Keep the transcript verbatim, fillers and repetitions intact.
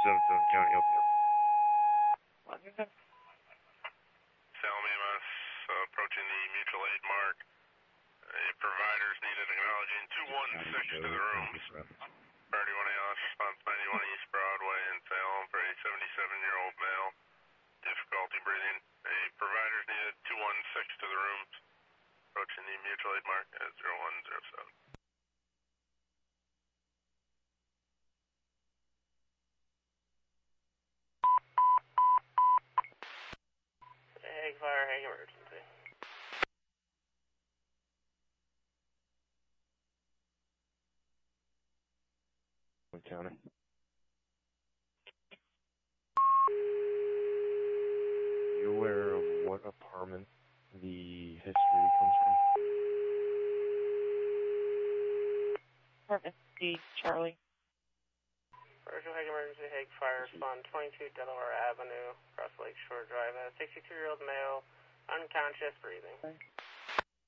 seven seven County, help you. Washington. Salem E M S, uh, approaching the mutual aid mark. Uh, providers needed acknowledging two one six to the rooms. Priority one A L S response ninety-one East Broadway in Salem for a seventy-seven-year-old male. Difficulty breathing. A providers needed two one six to the rooms. Approaching the mutual aid mark at zero one zero seven. Hague Fire, Hague Emergency. County. You aware of what apartment the history comes from? Apartment C, Charlie. Virtual Hague Emergency, Hague Fire, spawn twenty-two Delaware Avenue, across Lakeshore Drive. A sixty-two-year-old male, unconscious, breathing.